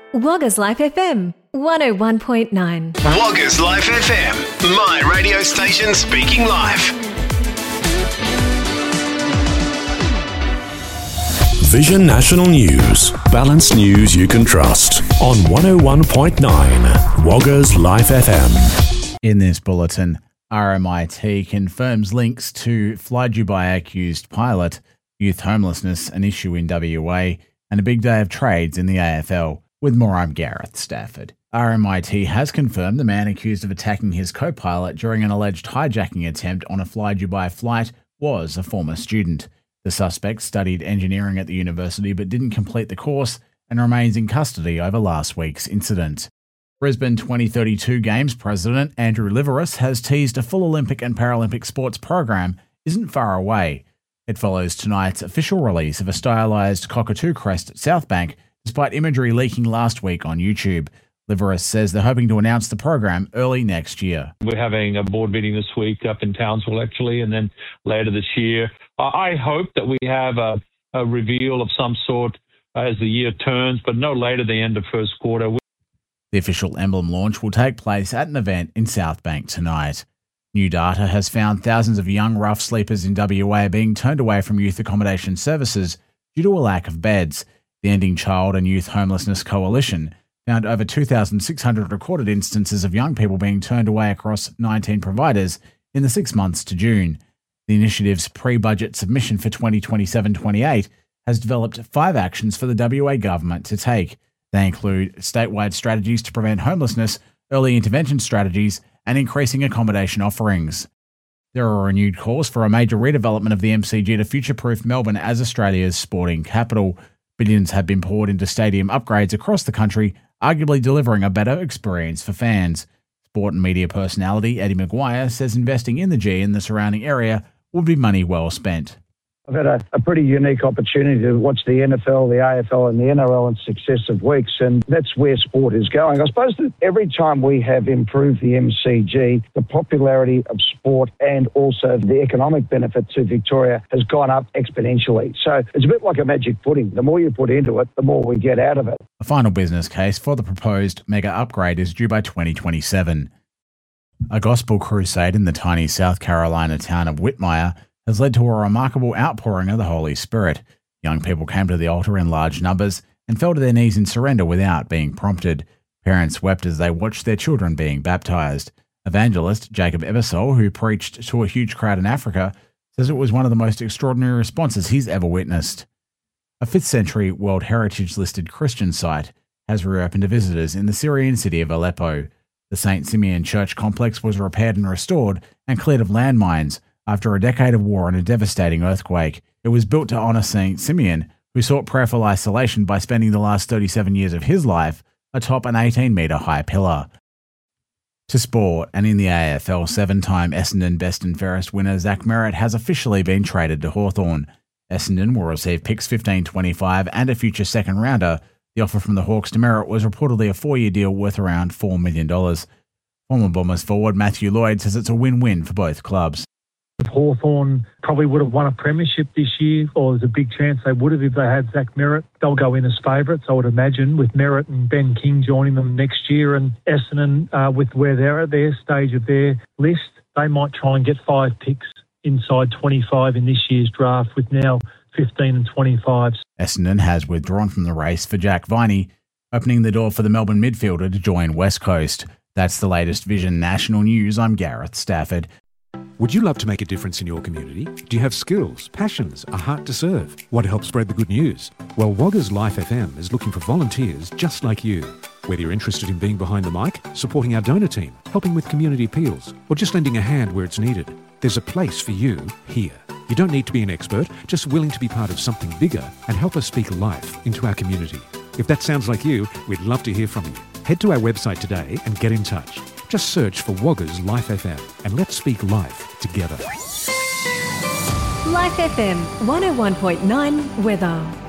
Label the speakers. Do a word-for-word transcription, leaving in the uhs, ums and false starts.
Speaker 1: Wagga's Life F M, one oh one point nine.
Speaker 2: Wagga's Life F M, my radio station speaking live. Vision National News, balanced news you can trust on one oh one point nine, Wagga's Life F M.
Speaker 3: In this bulletin, R M I T confirms links to Fly Dubai accused pilot, youth homelessness an issue in W A, and a big day of trades in the A F L. With more, I'm Gareth Stafford. R M I T has confirmed the man accused of attacking his co-pilot during an alleged hijacking attempt on a Fly Dubai flight was a former student. The suspect studied engineering at the university but didn't complete the course and remains in custody over last week's incident. Brisbane twenty thirty-two Games president Andrew Liveris has teased a full Olympic and Paralympic sports program isn't far away. It follows tonight's official release of a stylised cockatoo crest at Southbank, despite imagery leaking last week on YouTube. Liveris says they're hoping to announce the program early next year.
Speaker 4: We're having a board meeting this week up in Townsville, actually, and then later this year. I hope that we have a, a reveal of some sort as the year turns, but no later than the end of first quarter.
Speaker 3: The official emblem launch will take place at an event in Southbank tonight. New data has found thousands of young rough sleepers in W A being turned away from youth accommodation services due to a lack of beds. The Ending Child and Youth Homelessness Coalition found over two thousand six hundred recorded instances of young people being turned away across nineteen providers in the six months to June. The initiative's pre-budget submission for twenty twenty-seven twenty-eight has developed five actions for the W A government to take. They include statewide strategies to prevent homelessness, early intervention strategies, and increasing accommodation offerings. There are renewed calls for a major redevelopment of the M C G to future-proof Melbourne as Australia's sporting capital. Billions have been poured into stadium upgrades across the country, arguably delivering a better experience for fans. Sport and media personality Eddie Maguire says investing in the G and the surrounding area would be money well spent.
Speaker 5: I've had a, a pretty unique opportunity to watch the N F L, the A F L and the N R L in successive weeks, and that's where sport is going. I suppose that every time we have improved the M C G, the popularity of sport and also the economic benefit to Victoria has gone up exponentially. So it's a bit like a magic pudding. The more you put into it, the more we get out of it.
Speaker 3: A final business case for the proposed mega upgrade is due by twenty twenty-seven. A gospel crusade in the tiny South Carolina town of Whitmire has led to a remarkable outpouring of the Holy Spirit. Young people came to the altar in large numbers and fell to their knees in surrender without being prompted. Parents wept as they watched their children being baptized. Evangelist Jacob Ebersol, who preached to a huge crowd in Africa, says it was one of the most extraordinary responses he's ever witnessed. A fifth century World Heritage listed Christian site has reopened to visitors in the Syrian city of Aleppo. The Saint Simeon Church complex was repaired and restored and cleared of landmines after a decade of war and a devastating earthquake. It was built to honour Saint Simeon, who sought prayerful isolation by spending the last thirty-seven years of his life atop an eighteen metre high pillar. To sport, and in the A F L, seven-time Essendon Best and Fairest winner Zach Merritt has officially been traded to Hawthorn. Essendon will receive picks fifteen twenty-five and a future second rounder. The offer from the Hawks to Merritt was reportedly a four-year deal worth around four million dollars. Former Bombers forward Matthew Lloyd says it's a win-win for both clubs.
Speaker 6: Hawthorn probably would have won a premiership this year, or there's a big chance they would have if they had Zach Merritt. They'll go in as favourites, I would imagine, with Merritt and Ben King joining them next year. And Essendon, uh, with where they're at their stage of their list, they might try and get five picks inside twenty-five in this year's draft, with now fifteen and twenty-five.
Speaker 3: Essendon has withdrawn from the race for Jack Viney, opening the door for the Melbourne midfielder to join West Coast. That's the latest Vision National News. I'm Gareth Stafford.
Speaker 7: Would you love to make a difference in your community? Do you have skills, passions, a heart to serve? Want to help spread the good news? Well, Wagga's Life F M is looking for volunteers just like you. Whether you're interested in being behind the mic, supporting our donor team, helping with community appeals, or just lending a hand where it's needed, there's a place for you here. You don't need to be an expert, just willing to be part of something bigger and help us speak life into our community. If that sounds like you, we'd love to hear from you. Head to our website today and get in touch. Just search for Wagga's Life F M and let's speak life together.
Speaker 1: Life F M, one oh one point nine weather.